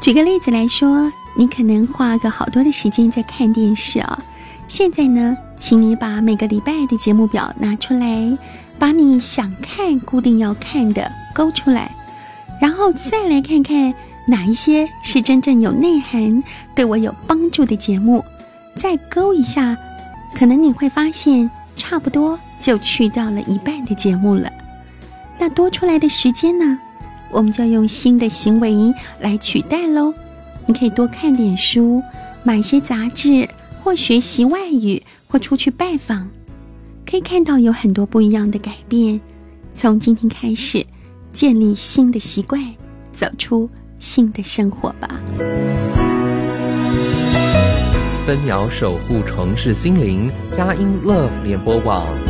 举个例子来说，你可能花个好多的时间在看电视啊。现在呢，请你把每个礼拜的节目表拿出来，把你想看、固定要看的勾出来，然后再来看看哪一些是真正有内涵、对我有帮助的节目，再勾一下，可能你会发现差不多就去掉了一半的节目了。那多出来的时间呢，我们就用新的行为来取代咯。你可以多看点书，买些杂志，或学习外语，或出去拜访，可以看到有很多不一样的改变。从今天开始，建立新的习惯，走出新的生活吧。 分秒守护城市心灵，佳音 Love 联播网